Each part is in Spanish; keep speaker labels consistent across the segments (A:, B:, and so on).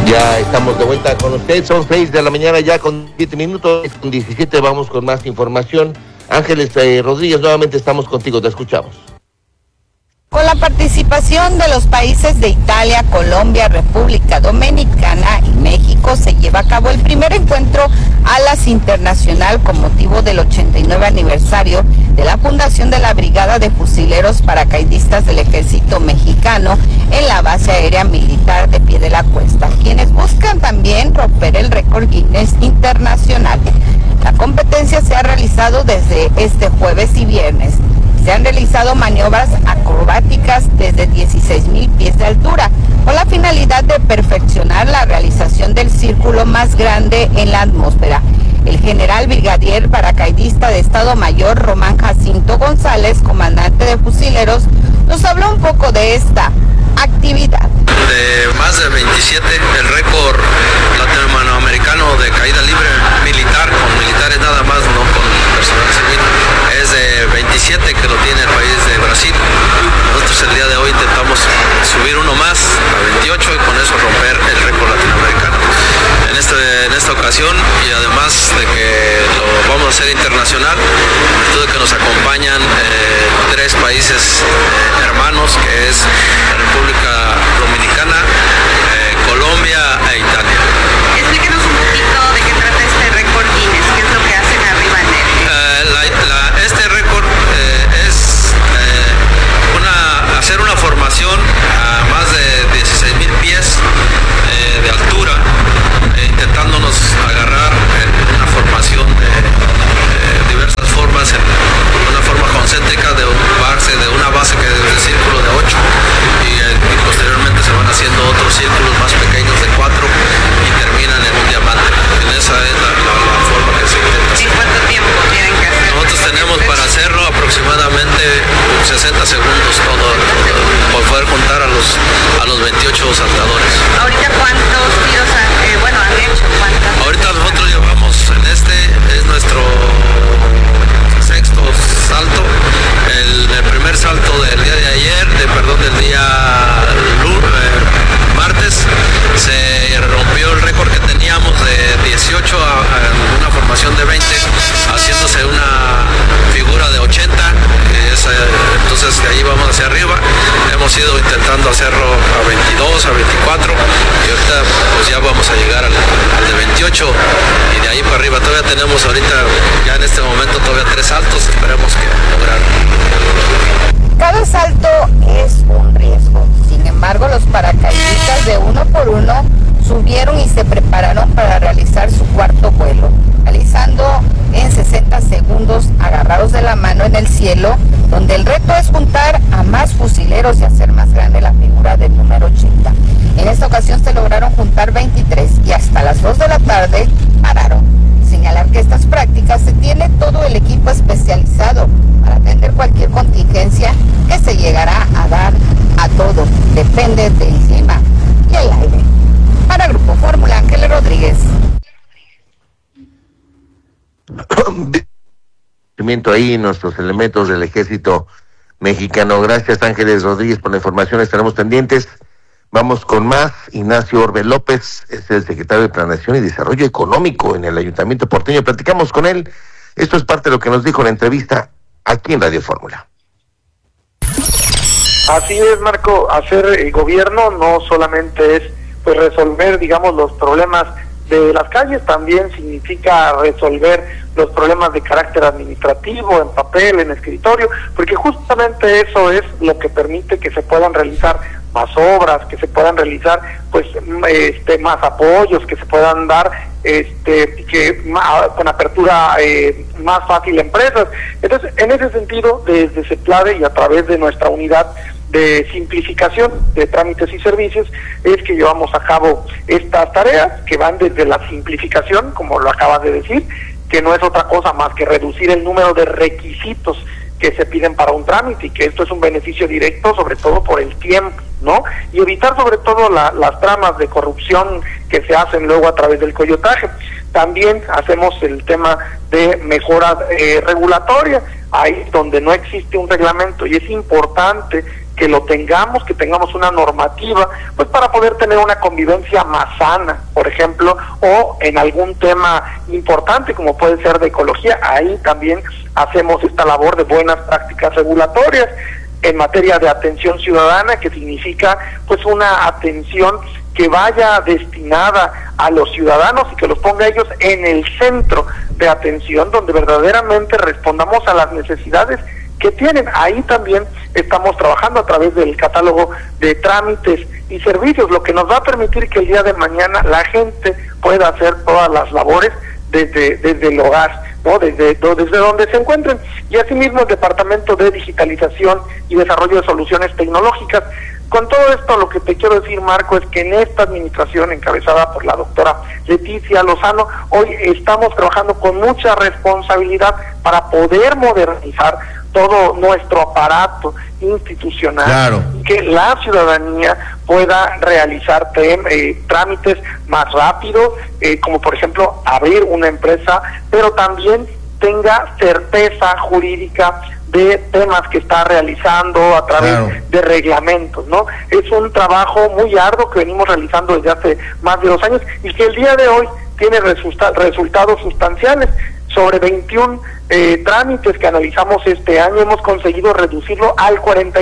A: Ya estamos de vuelta con usted, son 6 de la mañana ya con 7 minutos, con 17 vamos con más información. Ángeles Rodríguez, nuevamente estamos contigo, te escuchamos.
B: Con la participación de los países de Italia, Colombia, República Dominicana y México, se lleva a cabo el primer encuentro Alas Internacional con motivo del 89 aniversario de la fundación de la Brigada de Fusileros Paracaidistas del Ejército Mexicano en la base aérea militar de Pie de la Cuesta, quienes buscan también romper el récord Guinness internacional. La competencia se ha realizado desde este jueves y viernes. Se han realizado maniobras acrobáticas desde 16,000 pies de altura, con la finalidad de perfeccionar la realización del círculo más grande en la atmósfera. El general brigadier paracaidista de Estado Mayor Román Jacinto González, comandante de fusileros, nos habló un poco de esta actividad.
C: De más de 27, el récord latinoamericano de caída libre militar, con militares nada más, no con personal civil, es de 27 que lo tiene el país de Brasil. Nosotros el día de hoy intentamos subir uno más a 28 y con eso romper el récord latinoamericano. En esta ocasión, y además de que lo vamos a hacer internacional, en virtud de que nos acompañan 3 países hermanos, que es la República Dominicana, Colombia e Italia.
B: Explíquenos un poquito de qué trata este récord Guinness, qué es lo que hacen arriba en él.
C: Este récord es hacer una formación a más de 16,000 pies de altura, intentándonos agarrar en una formación de diversas formas, en una forma concéntrica de una base que es de círculo de 8 y posteriormente se van haciendo otros círculos más pequeños de 4 y terminan en un diamante. Esa es la forma que se intenta hacer.
B: ¿En cuánto tiempo tienen que hacer?
C: Nosotros tenemos para hacerlo aproximadamente 60 segundos todo, por poder contar a los 28 saltadores.
B: ¿Ahorita cuántos tiros han hecho?
C: Ahorita nosotros llevamos es nuestro 6º salto. El primer salto del día de ayer, del día martes, se rompió el récord que teníamos de 18 a una formación de 20, haciéndose una figura de 80. Entonces de ahí vamos hacia arriba. Hemos ido intentando hacerlo a 22, a 24 y ahorita pues ya vamos a llegar al de 28 y de ahí para arriba. Todavía tenemos ahorita, ya en este momento, todavía 3 saltos, esperemos que lograr.
B: Cada salto es un riesgo. Sin embargo, los paracaidistas de uno por uno subieron y se prepararon para realizar su cuarto vuelo, realizando en 60 segundos agarrados de la mano en el cielo, donde el reto es juntar a más fusileros y hacer más grande la figura del número 80. En esta ocasión se lograron juntar 23 y hasta las 2 de la tarde pararon. Señalar que estas prácticas se tiene todo el equipo especializado para atender cualquier contingencia que se llegará a dar a todo. Depende del clima y el aire. Para Grupo Fórmula, Ángeles Rodríguez.
A: Ahí nuestros elementos del ejército mexicano. Gracias, Ángeles Rodríguez, por la información. Estaremos pendientes. Vamos con más. Ignacio Orbe López es el secretario de Planeación y Desarrollo Económico en el Ayuntamiento porteño. Platicamos con él. Esto es parte de lo que nos dijo en la entrevista aquí en Radio Fórmula.
D: Así es, Marco. Hacer gobierno no solamente es resolver, digamos, los problemas de las calles, también significa resolver los problemas de carácter administrativo, en papel, en escritorio, porque justamente eso es lo que permite que se puedan realizar más obras, que se puedan realizar más apoyos, que se puedan dar con apertura más fácil a empresas. Entonces, en ese sentido, desde CEPLADE y a través de nuestra unidad de simplificación de trámites y servicios, es que llevamos a cabo estas tareas que van desde la simplificación, como lo acabas de decir, que no es otra cosa más que reducir el número de requisitos que se piden para un trámite, y que esto es un beneficio directo, sobre todo por el tiempo, ¿no? Y evitar sobre todo las tramas de corrupción que se hacen luego a través del coyotaje. También hacemos el tema de mejora regulatoria, ahí donde no existe un reglamento, y es importante que lo tengamos, que tengamos una normativa, pues para poder tener una convivencia más sana, por ejemplo, o en algún tema importante como puede ser de ecología. Ahí también hacemos esta labor de buenas prácticas regulatorias en materia de atención ciudadana, que significa pues una atención que vaya destinada a los ciudadanos y que los ponga ellos en el centro de atención, donde verdaderamente respondamos a las necesidades que tienen. Ahí también estamos trabajando a través del catálogo de trámites y servicios, lo que nos va a permitir que el día de mañana la gente pueda hacer todas las labores desde el hogar, ¿no? Desde donde se encuentren. Y asimismo el Departamento de Digitalización y Desarrollo de Soluciones Tecnológicas. Con todo esto, lo que te quiero decir, Marco, es que en esta administración encabezada por la doctora Leticia Lozano, hoy estamos trabajando con mucha responsabilidad para poder modernizar todo nuestro aparato institucional, claro, y que la ciudadanía pueda realizar trámites más rápido, como por ejemplo abrir una empresa, pero también tenga certeza jurídica de temas que está realizando a través de reglamentos, ¿no? Es un trabajo muy arduo que venimos realizando desde hace más de 2 años y que el día de hoy tiene resultados sustanciales. Sobre 21 trámites que analizamos este año, hemos conseguido reducirlo al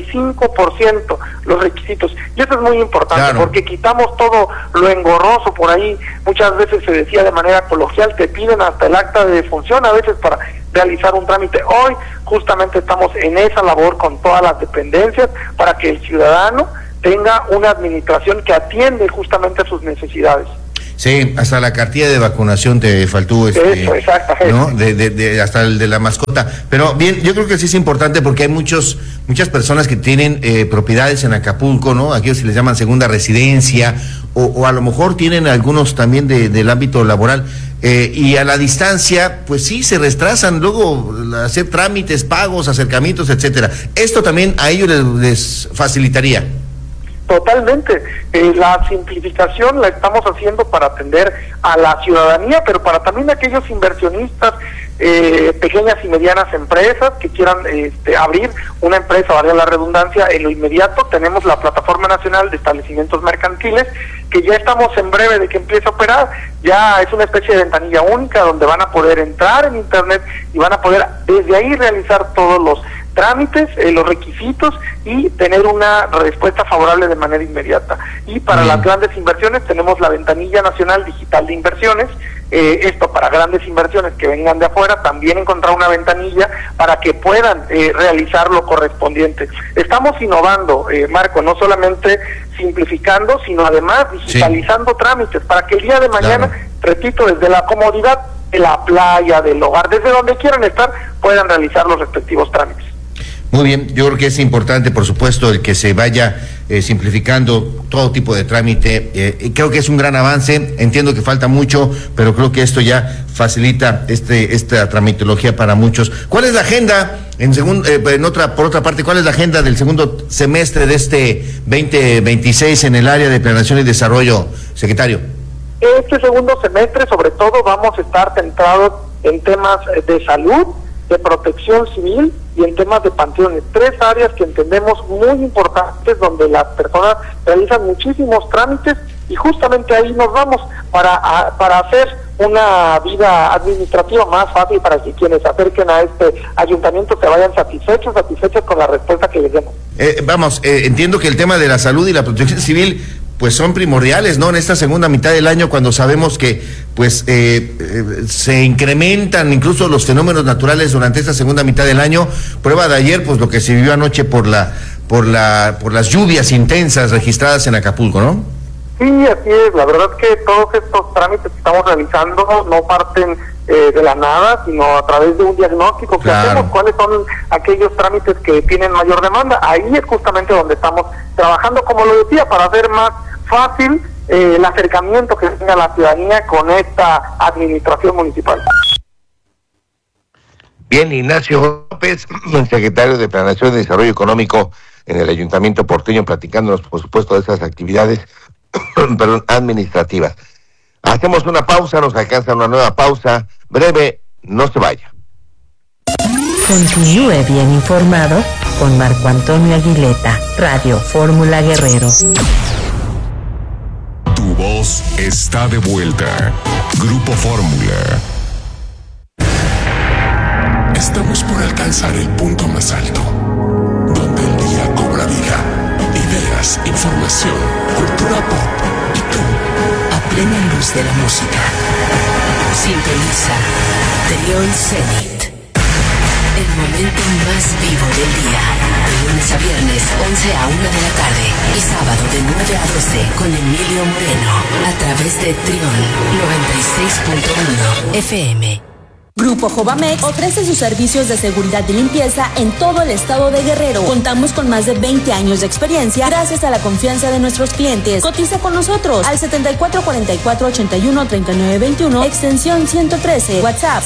D: 45% los requisitos. Y eso es muy importante, porque quitamos todo lo engorroso por ahí. Muchas veces se decía de manera coloquial, te piden hasta el acta de defunción a veces para realizar un trámite. Hoy justamente estamos en esa labor con todas las dependencias para que el ciudadano tenga una administración que atiende justamente a sus necesidades.
E: Sí, hasta la cartilla de vacunación te faltó,
D: Eso, exactamente,
E: ¿no? Hasta el de la mascota. Pero bien, yo creo que sí es importante porque hay muchas personas que tienen propiedades en Acapulco, ¿no? Aquí se les llaman segunda residencia, o a lo mejor tienen algunos también del ámbito laboral, y a la distancia, pues sí, se retrasan luego hacer trámites, pagos, acercamientos, etcétera. Esto también a ellos les facilitaría.
D: Totalmente. La simplificación la estamos haciendo para atender a la ciudadanía, pero para también aquellos inversionistas, pequeñas y medianas empresas que quieran abrir una empresa, valga la redundancia, en lo inmediato. Tenemos la Plataforma Nacional de Establecimientos Mercantiles, que ya estamos en breve de que empiece a operar. Ya es una especie de ventanilla única donde van a poder entrar en internet y van a poder desde ahí realizar todos los trámites, los requisitos y tener una respuesta favorable de manera inmediata. Y para las grandes inversiones tenemos la Ventanilla Nacional Digital de Inversiones. Esto para grandes inversiones que vengan de afuera, también encontrar una ventanilla para que puedan realizar lo correspondiente. Estamos innovando, Marco, no solamente simplificando, sino además digitalizando trámites para que el día de mañana, repito, desde la comodidad de la playa, del hogar, desde donde quieran estar, puedan realizar los respectivos trámites.
E: Muy bien, yo creo que es importante, por supuesto, el que se vaya simplificando todo tipo de trámite. Creo que es un gran avance, entiendo que falta mucho, pero creo que esto ya facilita esta tramitología para muchos. ¿Cuál es la agenda, por otra parte, cuál es la agenda del segundo semestre de este 2026 en el área de planeación y desarrollo, secretario?
D: Este segundo semestre, sobre todo, vamos a estar centrados en temas de salud, de protección civil y en temas de panteones, 3 áreas que entendemos muy importantes, donde las personas realizan muchísimos trámites y justamente ahí nos vamos para hacer una vida administrativa más fácil para que quienes se acerquen a este ayuntamiento se vayan satisfechos con la respuesta que les demos.
E: Entiendo que el tema de la salud y la protección civil pues son primordiales, ¿no? En esta segunda mitad del año, cuando sabemos que pues se incrementan incluso los fenómenos naturales durante esta segunda mitad del año. Prueba de ayer, pues lo que se vivió anoche por las lluvias intensas registradas en Acapulco, ¿no?
D: Sí, así es. La verdad que todos estos trámites que estamos realizando no parten de la nada, sino a través de un diagnóstico que hacemos, cuáles son aquellos trámites que tienen mayor demanda. Ahí es justamente donde estamos trabajando, como lo decía, para hacer más fácil el acercamiento que tenga la ciudadanía con esta administración municipal.
A: Bien, Ignacio López, secretario de Planeación y Desarrollo Económico en el Ayuntamiento porteño, platicándonos, por supuesto, de esas actividades administrativas. Hacemos una pausa, nos alcanza una nueva pausa breve, no se vaya.
F: Continúe bien informado con Marco Antonio Aguileta. Radio Fórmula Guerrero.
G: Tu voz está de vuelta. Grupo Fórmula.
H: Estamos por alcanzar el punto más alto, donde el día cobra vida. Ideas, información, cultura pop y tú, a plena luz de la música.
I: Sintoniza Trión Zenit. El momento más vivo del día. De lunes a viernes, 11 a 1 de la tarde. Y sábado de 9 a 12 con Emilio Moreno. A través de Trión 96.1 FM.
J: Grupo Jovamex ofrece sus servicios de seguridad y limpieza en todo el estado de Guerrero. Contamos con más de 20 años de experiencia gracias a la confianza de nuestros clientes. Cotiza con nosotros al 7444-813921, extensión 113, WhatsApp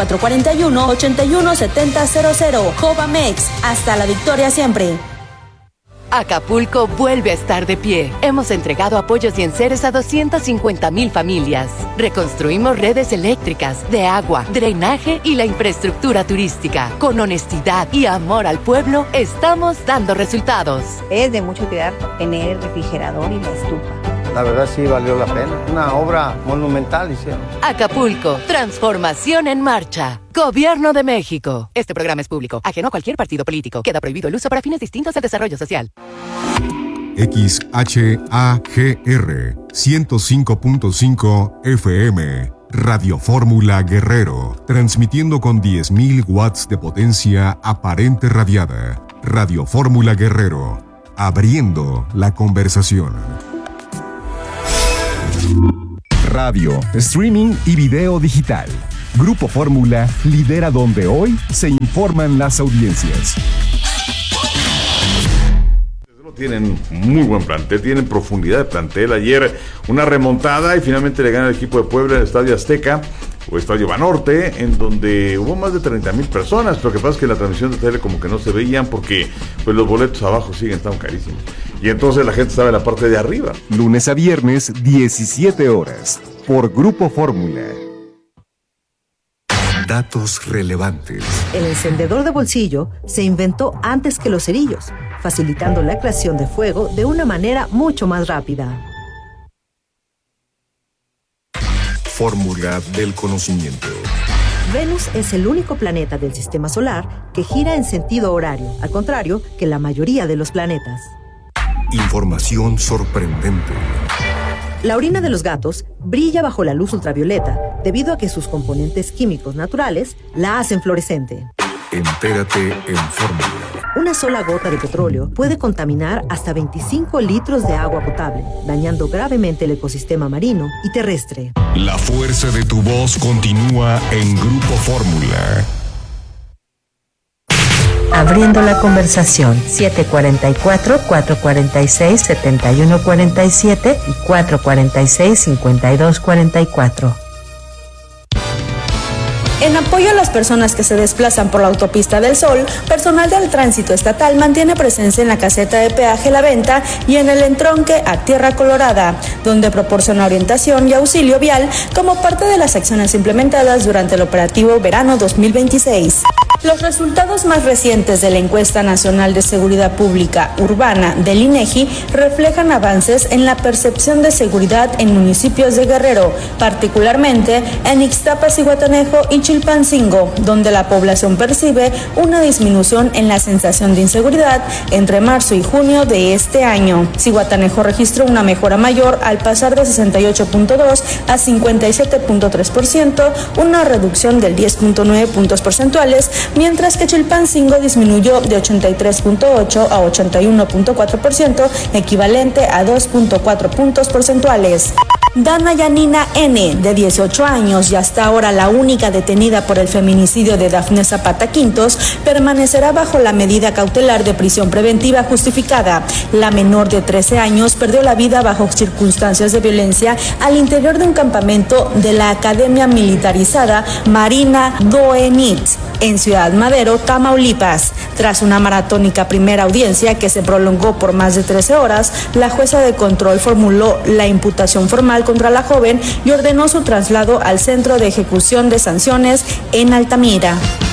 J: 7441-817000. Jovamex, hasta la victoria siempre.
K: Acapulco vuelve a estar de pie. Hemos entregado apoyos y enseres a 250,000 familias. Reconstruimos redes eléctricas, de agua, drenaje y la infraestructura turística. Con honestidad y amor al pueblo, estamos dando resultados.
L: Es de mucho cuidar tener el refrigerador y la estufa.
M: La verdad sí valió la pena. Una obra monumental hicieron.
K: Acapulco, transformación en marcha. Gobierno de México. Este programa es público, ajeno a cualquier partido político. Queda prohibido el uso para fines distintos al desarrollo social.
G: XHAGR 105.5 FM. Radio Fórmula Guerrero. Transmitiendo con 10,000 watts de potencia aparente radiada. Radio Fórmula Guerrero. Abriendo la conversación.
N: Radio, streaming y video digital. Grupo Fórmula lidera donde hoy se informan las audiencias.
O: Tienen muy buen plantel, tienen profundidad de plantel. Ayer una remontada y finalmente le gana el equipo de Puebla en el Estadio Azteca o Estadio Banorte, en donde hubo más de 30,000 personas. Lo que pasa es que la transmisión de tele como que no se veían porque pues los boletos abajo siguen estando carísimos. Y entonces la gente estaba en la parte de arriba.
N: Lunes a viernes, 17 horas, por Grupo Fórmula.
G: Datos relevantes.
P: El encendedor de bolsillo se inventó antes que los cerillos, facilitando la creación de fuego de una manera mucho más rápida.
G: Fórmula del conocimiento.
P: Venus es el único planeta del sistema solar que gira en sentido horario, al contrario que la mayoría de los planetas.
G: Información sorprendente.
P: La orina de los gatos brilla bajo la luz ultravioleta debido a que sus componentes químicos naturales la hacen fluorescente.
G: Entérate en Fórmula.
P: Una sola gota de petróleo puede contaminar hasta 25 litros de agua potable, dañando gravemente el ecosistema marino y terrestre.
G: La fuerza de tu voz continúa en Grupo Fórmula.
F: Abriendo la conversación, 744-446-7147 y 446-5244.
J: En apoyo a las personas que se desplazan por la autopista del Sol, personal del tránsito estatal mantiene presencia en la caseta de peaje La Venta y en el entronque a Tierra Colorada, donde proporciona orientación y auxilio vial como parte de las acciones implementadas durante el operativo Verano 2026. Los resultados más recientes de la Encuesta Nacional de Seguridad Pública Urbana del INEGI reflejan avances en la percepción de seguridad en municipios de Guerrero, particularmente en Ixtapas, Zihuatanejo y Chilpancingo, donde la población percibe una disminución en la sensación de inseguridad entre marzo y junio de este año. Zihuatanejo registró una mejora mayor al pasar de 68.2 a 57.3%, una reducción del 10.9 puntos porcentuales, mientras que Chilpancingo disminuyó de 83.8 a 81.4%, equivalente a 2.4 puntos porcentuales. Dana Yanina N., de 18 años y hasta ahora la única detenida por el feminicidio de Dafne Zapata Quintos, permanecerá bajo la medida cautelar de prisión preventiva justificada. La menor de 13 años perdió la vida bajo circunstancias de violencia al interior de un campamento de la Academia Militarizada Marina Doenit, en Ciudad Madero, Tamaulipas. Tras una maratónica primera audiencia que se prolongó por más de 13 horas, la jueza de control formuló la imputación formal contra la joven y ordenó su traslado al Centro de Ejecución de Sanciones en Altamira.